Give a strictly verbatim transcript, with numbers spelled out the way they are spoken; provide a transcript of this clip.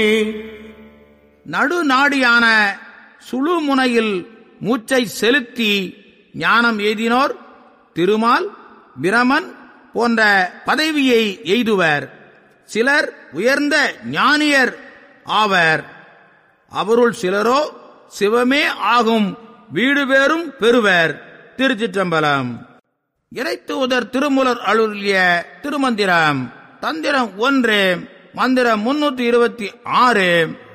நடுநாடியான சுழுமுனையில் மூச்சை செலுத்தி ஞானம் எய்தினோர் திருமால், பிரமன் போன்ற பதவியை எய்துவர். சிலர் உயர்ந்த ஞானியர் ஆவர். அவருள் சிலரோ சிவமே ஆகும் வீடு பேரும் பெறுவர். திருச்சிற்றம்பலம். இறைத்தூதர் திருமூலர் அருளிய திருமந்திரம். தந்திரம் ஒன்று. மந்திரம் முன்னூற்றி இருபத்தி ஆறு.